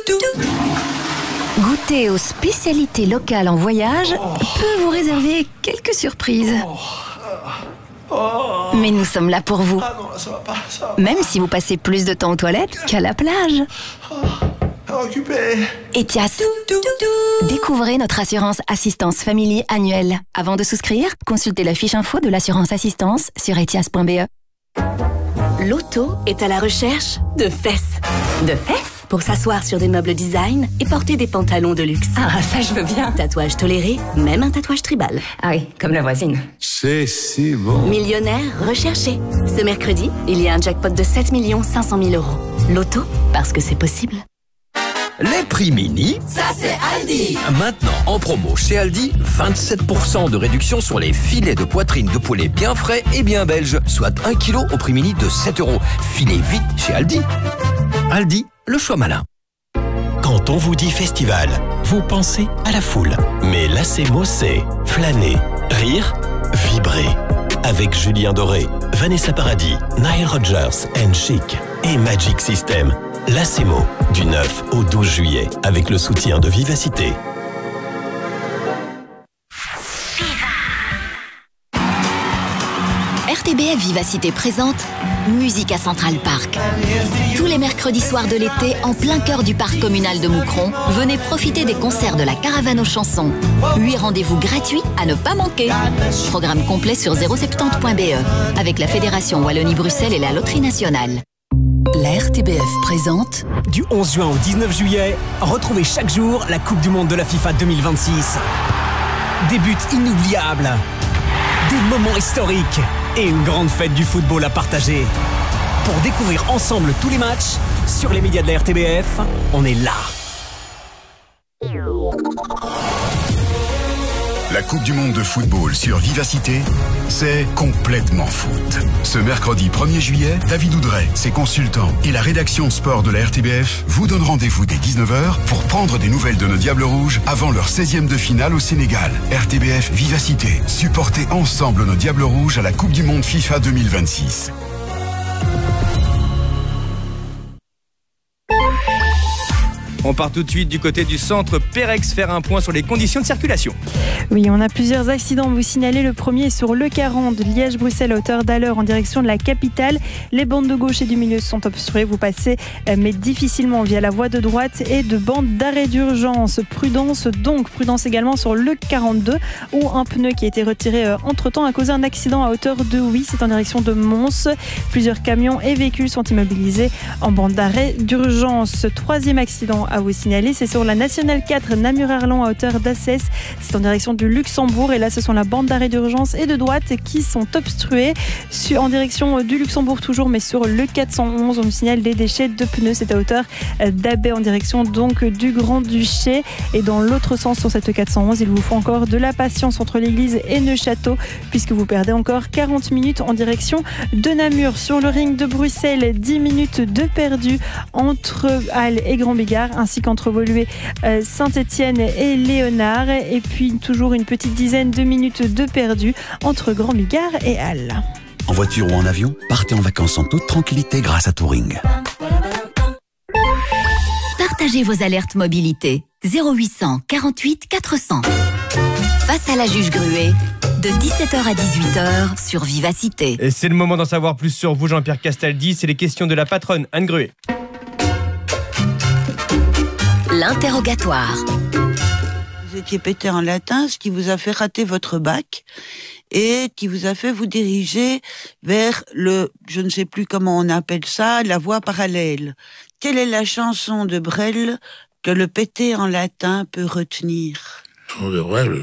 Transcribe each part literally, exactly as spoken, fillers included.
Goûter aux spécialités locales en voyage peut vous réserver quelques surprises. Mais nous sommes là pour vous. Même si vous passez plus de temps aux toilettes qu'à la plage. Etias. Découvrez notre assurance assistance family annuelle. Avant de souscrire, consultez la fiche info de l'assurance assistance sur etias point b e. L'auto est à la recherche de fesses. De fesses pour s'asseoir sur des meubles design et porter des pantalons de luxe. Ah, ça je veux bien. Tatouage toléré, même un tatouage tribal. Ah oui, comme la voisine. C'est si bon. Millionnaire recherché. Ce mercredi, il y a un jackpot de sept millions cinq cent mille euros. L'auto, parce que c'est possible. Les prix mini, Ça c'est Aldi. maintenant en promo chez Aldi, vingt-sept pour cent de réduction sur les filets de poitrine de poulet bien frais et bien belges, soit un kilo au prix mini de sept euros. Filez vite chez Aldi. Aldi, le choix malin. Quand on vous dit festival, vous pensez à la foule. Mais l'Acemo, c'est flâner, rire, vibrer. Avec Julien Doré, Vanessa Paradis, Nile Rodgers and Chic et Magic System. L'Acemo, du neuf au douze juillet, avec le soutien de Vivacité. R T B F Vivacité présente Musique à Central Park. Tous les mercredis soirs de l'été, en plein cœur du parc communal de Moucron, venez profiter des concerts de la Caravane aux chansons. Huit rendez-vous gratuits à ne pas manquer. Programme complet sur zéro soixante-dix point b e avec la Fédération Wallonie-Bruxelles et la Loterie Nationale. La R T B F présente Du onze juin au dix-neuf juillet, retrouvez chaque jour la Coupe du Monde de la FIFA deux mille vingt-six. Des buts inoubliables, des moments historiques et une grande fête du football à partager. Pour découvrir ensemble tous les matchs, sur les médias de la R T B F, on est là. La Coupe du Monde de football sur Vivacité, c'est complètement foot. Ce mercredi premier juillet, David Oudret, ses consultants et la rédaction sport de la R T B F vous donnent rendez-vous dès dix-neuf heures pour prendre des nouvelles de nos Diables Rouges avant leur seizième de finale au Sénégal. R T B F Vivacité, supportez ensemble nos Diables Rouges à la Coupe du Monde FIFA deux mille vingt-six. On part tout de suite du côté du centre Pérex faire un point sur les conditions de circulation. Oui, on a plusieurs accidents à vous signaler. Le premier est sur l'E quarante, Liège-Bruxelles à hauteur d'Alleur en direction de la capitale. Les bandes de gauche et du milieu sont obstruées. Vous passez, mais difficilement via la voie de droite et de bandes d'arrêt d'urgence. Prudence donc, prudence également sur l'E quarante-deux où un pneu qui a été retiré entre-temps a causé un accident à hauteur de Oui. C'est en direction de Mons. Plusieurs camions et véhicules sont immobilisés en bande d'arrêt d'urgence. Troisième accident à vous signaler, c'est sur la Nationale quatre Namur-Arlon à hauteur d'Assès. C'est en direction du Luxembourg et là ce sont la bande d'arrêt d'urgence et de droite qui sont obstruées en direction du Luxembourg toujours, mais sur le quatre cent onze on nous signale des déchets de pneus. C'est à hauteur d'Abbé en direction donc du Grand-Duché et dans l'autre sens sur cette quatre cent onze il vous faut encore de la patience entre l'église et Neufchâteau puisque vous perdez encore quarante minutes en direction de Namur. Sur le ring de Bruxelles, dix minutes de perdu entre Halle et Grand-Bigard ainsi qu'entre Woluwe, euh, Saint-Étienne et Léonard et puis toujours une petite dizaine de minutes de perdu entre Grand-Bigard et Halle. En voiture ou en avion, partez en vacances en toute tranquillité grâce à Touring. Partagez vos alertes mobilité. zéro huit cent quarante-huit quatre cents. Face à la juge Gruet, de dix-sept heures à dix-huit heures sur Vivacité. Et c'est le moment d'en savoir plus sur vous, Jean-Pierre Castaldi. C'est les questions de la patronne Anne Gruet. L'interrogatoire. Vous étiez pété en latin, ce qui vous a fait rater votre bac et qui vous a fait vous diriger vers le, je ne sais plus comment on appelle ça, la voie parallèle. Quelle est la chanson de Brel que le pété en latin peut retenir? On devrait le...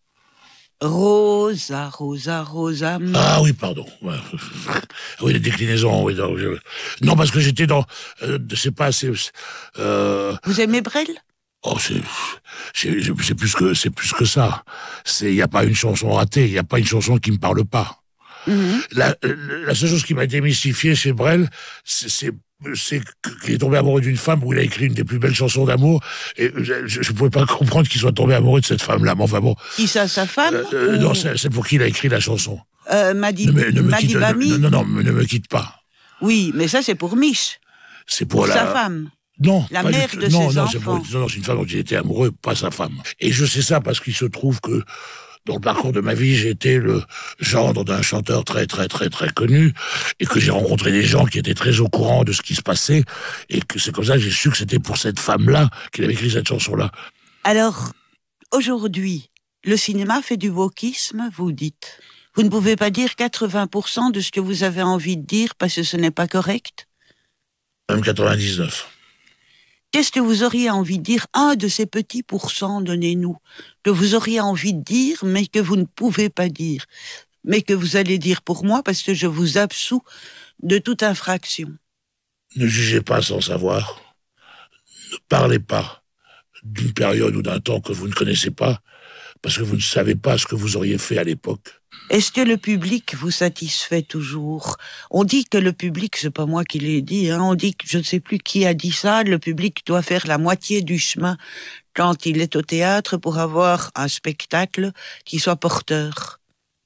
Rosa, Rosa, Rosa. Ah oui, pardon. Oui, les déclinaisons. Oui, non, je... non parce que j'étais dans. Euh, c'est pas assez. Euh... Vous aimez Brel? Oh, c'est, c'est, c'est plus que, c'est plus que ça. C'est, il y a pas une chanson ratée. Il y a pas une chanson qui me parle pas. Mm-hmm. La, la seule chose qui m'a démystifié chez Brel, c'est, c'est c'est qu'il est tombé amoureux d'une femme où il a écrit une des plus belles chansons d'amour et je ne pouvais pas comprendre qu'il soit tombé amoureux de cette femme-là, mais enfin bon. Qui ça, sa femme euh, euh, ou... Non, c'est, c'est pour qui il a écrit la chanson. Euh, Madi... ne me, ne me quitte, Madibami non, non, non, ne me quitte pas. Oui, mais ça c'est pour Mich. C'est pour, pour la... sa femme. Non, la pas mère du... de non, ses non, enfants. c'est pas... non, c'est une femme dont il était amoureux, pas sa femme. Et je sais ça parce qu'il se trouve que dans le parcours de ma vie, j'ai été le gendre d'un chanteur très, très, très, très connu, et que j'ai rencontré des gens qui étaient très au courant de ce qui se passait, et que c'est comme ça que j'ai su que c'était pour cette femme-là qu'il avait écrit cette chanson-là. Alors, aujourd'hui, le cinéma fait du wokisme, vous dites. Vous ne pouvez pas dire quatre-vingts pour cent de ce que vous avez envie de dire parce que ce n'est pas correct? Même quatre-vingt-dix-neuf. Qu'est-ce que vous auriez envie de dire? Un de ces petits pourcents, donnez-nous, que vous auriez envie de dire, mais que vous ne pouvez pas dire, mais que vous allez dire pour moi parce que je vous absous de toute infraction. Ne jugez pas sans savoir. Ne parlez pas d'une période ou d'un temps que vous ne connaissez pas, parce que vous ne savez pas ce que vous auriez fait à l'époque. Est-ce que le public vous satisfait toujours? On dit que le public, c'est pas moi qui l'ai dit, hein, on dit que, je ne sais plus qui a dit ça, le public doit faire la moitié du chemin quand il est au théâtre pour avoir un spectacle qui soit porteur.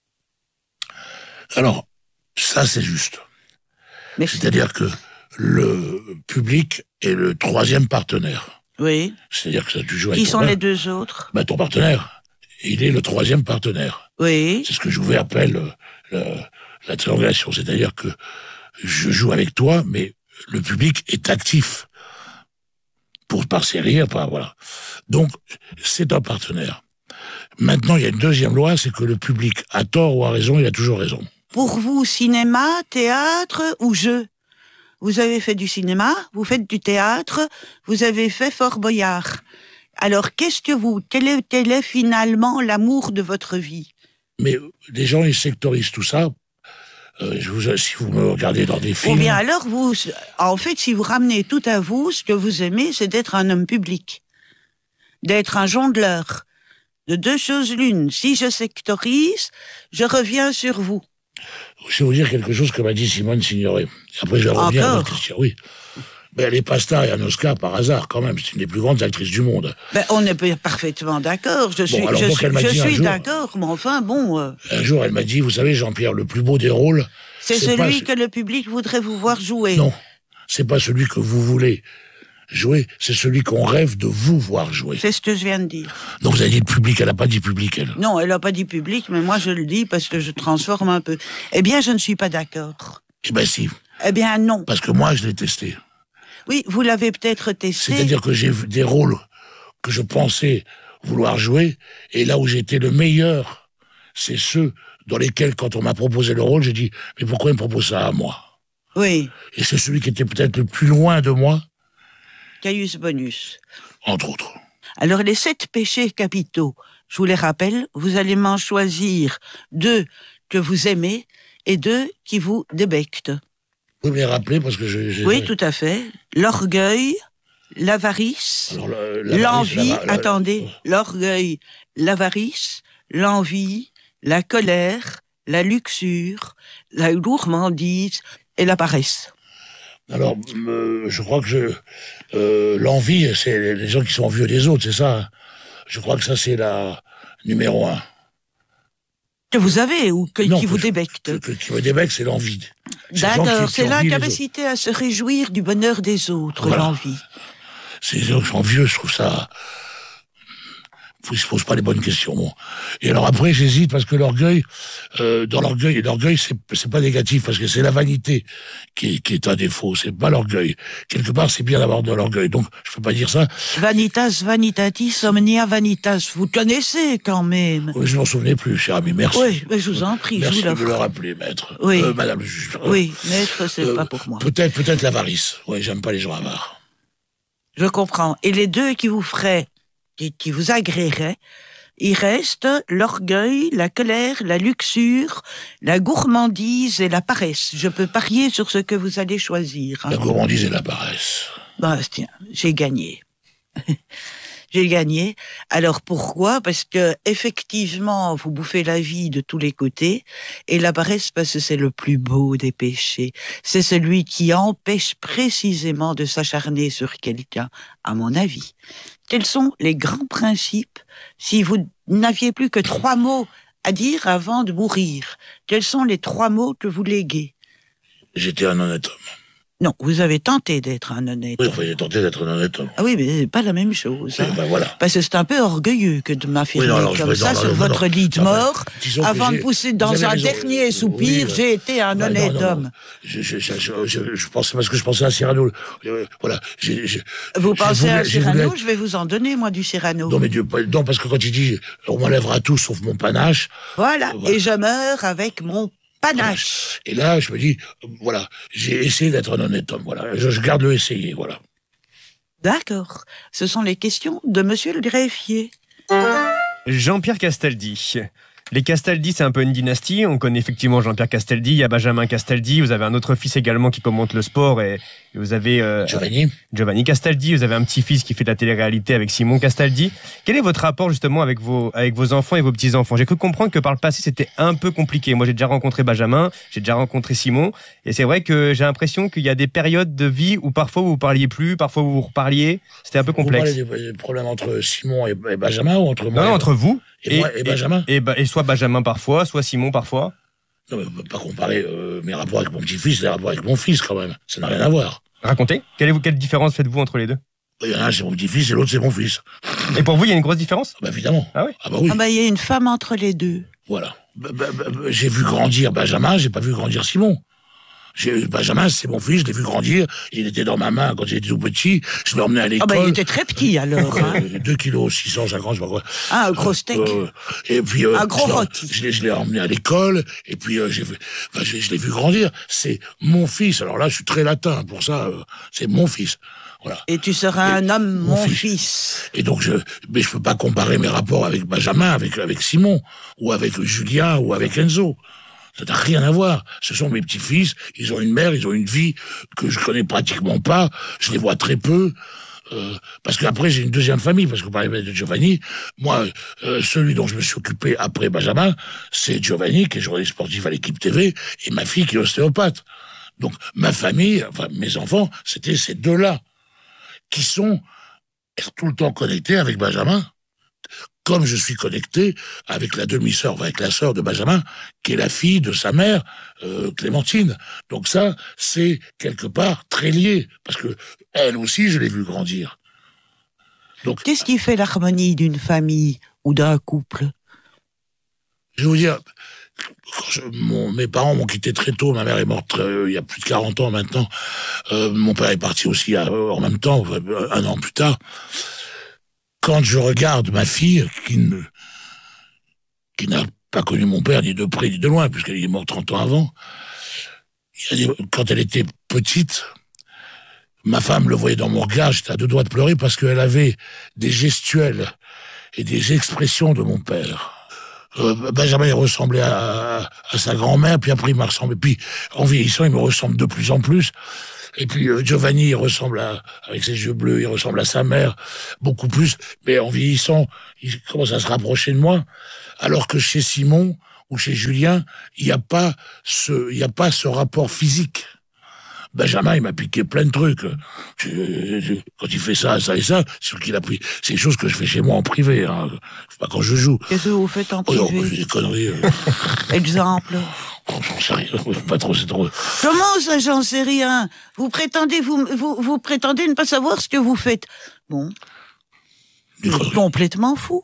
Alors, ça c'est juste. Merci. C'est-à-dire que le public est le troisième partenaire. Oui. C'est-à-dire que ça, tu joues avec Qui sont père. les deux autres? Ben, ton partenaire, il est le troisième partenaire. Oui. C'est ce que Jouvet appelle euh, la, la triangulation. C'est-à-dire que je joue avec toi, mais le public est actif. Pour par ses rires, par voilà. Donc, c'est un partenaire. Maintenant, il y a une deuxième loi, c'est que le public, a tort ou a raison, il a toujours raison. Pour vous, cinéma, théâtre ou jeu? Vous avez fait du cinéma, vous faites du théâtre, vous avez fait Fort Boyard. Alors, qu'est-ce que vous, quel est, quel est finalement l'amour de votre vie? Mais les gens, ils sectorisent tout ça. Euh, je vous, si vous me regardez dans des films... Ou bien alors, vous, en fait, si vous ramenez tout à vous, ce que vous aimez, c'est d'être un homme public. D'être un jongleur. De deux choses l'une. Si je sectorise, je reviens sur vous. Je vais vous dire quelque chose que m'a dit Simone Signoret. Après, je vais revenir à votre question. Oui. Mais elle n'est pas star et un Oscar par hasard, quand même. C'est une des plus grandes actrices du monde. Ben, on est parfaitement d'accord. Je suis, bon, alors, je donc, suis, je suis d'accord, mais enfin, bon... Euh... Un jour, elle m'a dit, vous savez, Jean-Pierre, le plus beau des rôles... C'est celui ce... que le public voudrait vous voir jouer. Non, c'est pas celui que vous voulez jouer, c'est celui qu'on rêve de vous voir jouer. C'est ce que je viens de dire. Donc vous avez dit le public, elle n'a pas dit public, elle. Non, elle n'a pas dit public, mais moi je le dis parce que je transforme un peu. Eh bien, je ne suis pas d'accord. Eh bien, si. Eh bien, non. Parce que moi, je l'ai testé. Oui, vous l'avez peut-être testé. C'est-à-dire que j'ai vu des rôles que je pensais vouloir jouer, et là où j'étais le meilleur, c'est ceux dans lesquels, quand on m'a proposé le rôle, j'ai dit, mais pourquoi il me propose ça à moi? Oui. Et c'est celui qui était peut-être le plus loin de moi. Caius Bonus. Entre autres. Alors, les sept péchés capitaux, je vous les rappelle, vous allez m'en choisir deux que vous aimez et deux qui vous débectent. Vous pouvez me les rappeler parce que je... je... Oui, tout à fait. L'orgueil, l'avarice, l'envie, attendez, l'orgueil, l'avarice, l'envie, la colère, la luxure, la gourmandise et la paresse. Alors, euh, je crois que je, euh, l'envie, c'est les gens qui sont envieux des autres, c'est ça. Je crois que ça, c'est la numéro un. Que vous avez ou que, non, qui que vous je, débecte. Que, que, qui me débecte, c'est l'envie. D'accord, c'est l'incapacité à se réjouir du bonheur des autres, voilà. L'envie. C'est les gens qui sont envieux, je trouve ça... Ils se posent pas les bonnes questions. Bon. Et alors après, j'hésite parce que l'orgueil, euh, dans l'orgueil, l'orgueil, c'est, c'est pas négatif parce que c'est la vanité qui est, qui est un défaut. C'est pas l'orgueil. Quelque part, c'est bien d'avoir de l'orgueil. Donc, je peux pas dire ça. Vanitas, vanitatis, omnia vanitas. Vous connaissez quand même. Oui, je m'en souvenais plus, cher ami. Merci. Oui, mais je vous en prie. Merci je vous de me le rappeler, maître. Oui. Euh, Madame le juge. Oui, maître, c'est euh, pas pour moi. Peut-être, peut-être l'avarice. Oui, j'aime pas les gens avares. Je comprends. Et les deux qui vous feraient, qui, qui vous agréeraient, il reste l'orgueil, la colère, la luxure, la gourmandise et la paresse. Je peux parier sur ce que vous allez choisir. Hein. La gourmandise et la paresse. Bah, tiens, j'ai gagné. J'ai gagné. Alors pourquoi? Parce que effectivement, vous bouffez la vie de tous les côtés, et la paresse parce que c'est le plus beau des péchés. C'est celui qui empêche précisément de s'acharner sur quelqu'un, à mon avis. Quels sont les grands principes si vous n'aviez plus que trois mots à dire avant de mourir? Quels sont les trois mots que vous léguez? J'étais un honnête homme. Non, vous avez tenté d'être un honnête Oui, homme. enfin, j'ai tenté d'être un honnête homme. Ah oui, mais c'est pas la même chose. Oui, hein. ben voilà. Parce que c'est un peu orgueilleux que de m'affirmer Oui, non, non, je comme me- ça non, sur non, votre non. lit de Enfin, mort, disons que avant de j'ai- pousser vous dans avez un raison. dernier soupir, Oui, j'ai été un Enfin, honnête non, non, homme. non. Je, je, je, je, je, je pensais parce que je pensais à Cyrano. Euh, voilà. J'ai- j'ai- Vous j'ai pensez voulu- à j'ai voulu Cyrano, être- je vais vous en donner, moi, du Cyrano. Non, mais Dieu, non, parce que quand il dit on m'enlèvera tout sauf mon panache. Voilà, Voilà. et je meurs avec mon panache. Et là, je me dis, euh, voilà, j'ai essayé d'être un honnête homme. Voilà. Je, je garde le essayer. Voilà. D'accord. Ce sont les questions de monsieur le greffier. Jean-Pierre Castaldi. Les Castaldi, c'est un peu une dynastie. On connaît effectivement Jean-Pierre Castaldi. Il y a Benjamin Castaldi. Vous avez un autre fils également qui commente le sport. Et vous avez euh, Giovanni. Giovanni Castaldi. Vous avez un petit-fils qui fait de la télé-réalité avec Simon Castaldi. Quel est votre rapport justement avec vos, avec vos enfants et vos petits-enfants? J'ai cru comprendre que par le passé, c'était un peu compliqué. Moi, j'ai déjà rencontré Benjamin. J'ai déjà rencontré Simon. Et c'est vrai que j'ai l'impression qu'il y a des périodes de vie où parfois vous vous parliez plus, parfois vous vous reparliez. C'était un peu Vous complexe. parlez des, des problèmes entre Simon et, et Benjamin ou entre moi Non, non, et, entre vous. et, moi et Benjamin et, et, et soit Benjamin parfois, soit Simon parfois. Non, mais on peut pas comparer euh, mes rapports avec mon petit-fils et les rapports avec mon fils, quand même. Ça n'a rien à voir. Racontez. Quelle, est, quelle différence faites-vous entre les deux? Il y en a un, c'est mon petit-fils, et l'autre, c'est mon fils. Et pour vous, il y a une grosse différence? Bah, évidemment. Ah oui? Ah bah oui. Ah bah, il y a une femme entre les deux. Voilà. Bah, bah, bah, j'ai vu grandir Benjamin, j'ai pas vu grandir Simon. J'ai, Benjamin, c'est mon fils, je l'ai vu grandir. Il était dans ma main quand j'étais tout petit. Je l'ai emmené à l'école. Ah bah, il était très petit, alors. Hein. deux kilos, six cent cinquante, je sais pas quoi. Ah, un gros steak. Euh, et puis, euh, Un gros je l'ai- rôti. Je l'ai, je l'ai emmené à l'école, et puis euh, j'ai fait, enfin, je, je l'ai vu grandir. C'est mon fils. Alors là, je suis très latin pour ça. Euh, c'est mon fils. Voilà. Et tu seras un homme, mon, mon fils. fils. Et donc, je, mais je peux pas comparer mes rapports avec Benjamin, avec avec Simon, ou avec Julien, ou avec Enzo. Ça n'a rien à voir. Ce sont mes petits-fils. Ils ont une mère, ils ont une vie que je connais pratiquement pas. Je les vois très peu. Euh, parce qu'après, j'ai une deuxième famille, parce que vous parlez de Giovanni. Moi, euh, celui dont je me suis occupé après Benjamin, c'est Giovanni, qui est journaliste sportif à l'Équipe T V, et ma fille qui est ostéopathe. Donc, ma famille, enfin, mes enfants, c'était ces deux-là, qui sont tout le temps connectés avec Benjamin, comme je suis connecté avec la demi-sœur, avec la sœur de Benjamin, qui est la fille de sa mère, euh, Clémentine. Donc ça, c'est quelque part très lié, parce que elle aussi, je l'ai vu grandir. Donc, qu'est-ce qui fait l'harmonie d'une famille ou d'un couple? Je vais vous dire, quand je, mon, mes parents m'ont quitté très tôt. Ma mère est morte euh, il y a plus de quarante ans maintenant. Euh, mon père est parti aussi à, en même temps, un an plus tard. Quand je regarde ma fille, qui ne, qui n'a pas connu mon père ni de près ni de loin, puisqu'elle est morte trente ans avant, il y a des, quand elle était petite, ma femme le voyait dans mon regard, j'étais à deux doigts de pleurer parce qu'elle avait des gestuels et des expressions de mon père. Euh, Benjamin, il ressemblait à, à, à sa grand-mère, puis après il m'a ressemblé. Puis en vieillissant, il me ressemble de plus en plus. Et puis euh, Giovanni, il ressemble à, avec ses yeux bleus, il ressemble à sa mère beaucoup plus. Mais en vieillissant, il commence à se rapprocher de moi. Alors que chez Simon ou chez Julien, il n'y a pas ce, il n'y a pas ce rapport physique. Benjamin, il m'a piqué plein de trucs. Je, je, quand il fait ça, ça et ça, c'est sûr qu'il a pris. C'est des choses que je fais chez moi en privé, hein. Pas quand je joue. Qu'est-ce que vous faites en privé? Oh non, des conneries. Euh... Exemple. Oh, j'en sais rien. Pas trop, c'est trop. Comment ça, j'en sais rien? Vous prétendez, vous, vous, vous prétendez ne pas savoir ce que vous faites. Bon. Vous êtes complètement fou.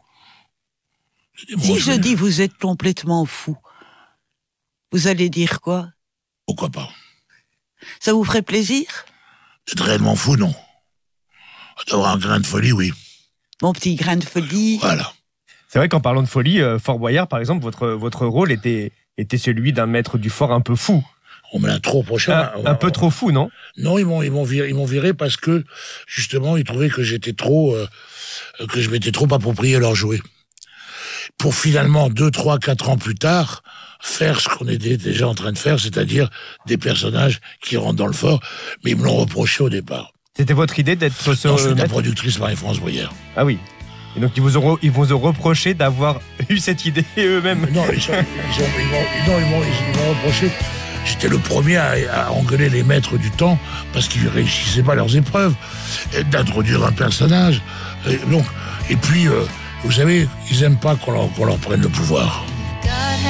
Si je dis vous êtes complètement fou, vous allez dire quoi? Pourquoi pas? Ça vous ferait plaisir? Être réellement fou, non. D'avoir un grain de folie, oui. Mon petit grain de folie. Voilà. C'est vrai qu'en parlant de folie, euh, Fort Boyard, par exemple, votre, votre rôle était, était celui d'un maître du fort un peu fou. On me l'a trop reproché. Un, on, un peu on, trop fou, non? Non, ils m'ont, ils m'ont viré, ils m'ont viré parce que, justement, ils trouvaient que j'étais trop, euh, que je m'étais trop approprié leur jouet. Pour finalement, deux, trois, quatre ans plus tard, faire ce qu'on était déjà en train de faire, c'est-à-dire des personnages qui rentrent dans le fort, mais ils me l'ont reproché au départ. C'était votre idée d'être ce... Non, je suis la productrice Marie-France Bruyère. Ah oui. Et donc ils vous ont, ils vous ont reproché d'avoir eu cette idée eux-mêmes. Non, ils, sont, ils, ont, ils, m'ont, non, ils, m'ont, ils m'ont reproché. J'étais le premier à, à engueuler les maîtres du temps parce qu'ils ne réussissaient pas leurs épreuves, et d'introduire un personnage. Et, donc, et puis, euh, vous savez, ils n'aiment pas qu'on leur, qu'on leur prenne le pouvoir.